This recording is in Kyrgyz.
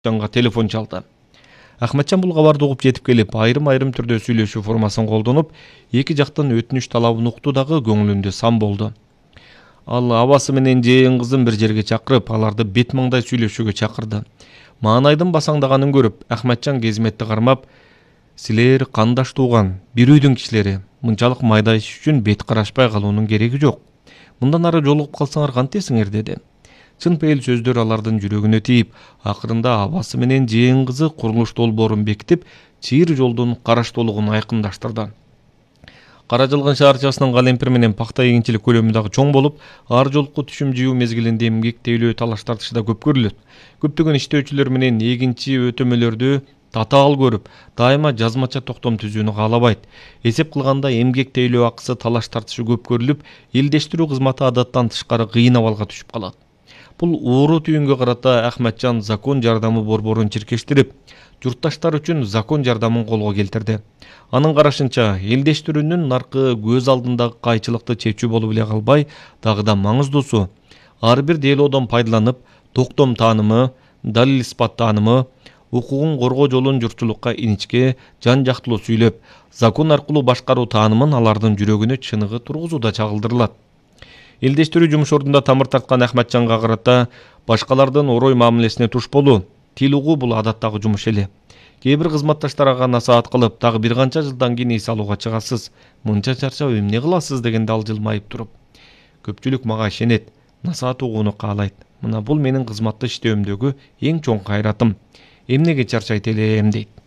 Ахматжанга телефон чалды. Ахматжан бул кабарды угуп жетип келип, айрым түрдө сүйлөшүү формасын колдонуп, эки жактын өтүнүч талабын укту дагы көңүлүндө сан болду. Ал абасы менен жээен кызын бир жерге чакырып, аларды бет маңдай сүйлөшүүгө чакырды. Маанайдын басаңдаганын көрүп, Ахматжан Кезметти кармап, "Силер кандаш тууган, бир үйдүн кишилери. Мынчалык майда иш үчүн бет карашпай калуунун кереги жок. Мындан ары жолугуп калсаңар кантесиңер" деди. Чын пейил сөздөр алардын жүрөгүнө тийип, акырында абасы менен жээен кызы курулуш долбоорун бекитип, чыйыр жолдун караштуулугун айкындаштырды. Кара Жылгын шаарчасынын Калемпир менен пакта эгинчилик көлөмү дагы чоң болуп, ар жолку түшүм жыйуу мезгилинде эмгектейлөө талаш тартышы да көп көрүлөт. Көптөгөн иштөөчүлөр менен эгинчи өтөмөлөрдү татаал көрүп, дайыма жазмача токтом түзүүнү каалабайт. Эсеп кылганда эмгектейлөө акысы талаш тартышы көп көрүлүп, элдештирүү кызматы адаттан тышкары кыйын абалга түшүп калат. Бул ууру түйүнгө карата Ахматжан закон жардамы борборун чиркештирип, журтташтар үчүн закон жардамын колго келтирди. Анын карашынча, элдештирүүнүн наркы көз алдындагы кайчылыкты чечүү болуп эле калбай, дагы да маңыздуусу, ар бир делоодон пайдаланып, токтом таанымы, далил испат таанымы, укугун коргоо жолун журтчулукка иничке, жан жактылуу сүйлөп, закон аркылуу башкаруу таанымын алардын жүрөгүнө чыныгы тургузууда чагылдырылат. Элдештирүү жумуш ордунда тамыр тарткан Ахматжанга карата башкалардын орой мамилесине туш болуу, тил угуу бул адаттагы жумуш эле. Кээ бир кызматташтар ага насаат кылып, дагы бир канча жылдан кийин эс алууга чыгасыз. Мынча чарчап эмне кыласыз дегенде ал жылмайып туруп, "Көпчүлүк мага ишенет, насаат угууну каалайт. Мына бул менин кызматта иштөөмдөгү эң чоң кайратым. Эмнеге чарчайт элем" дейт.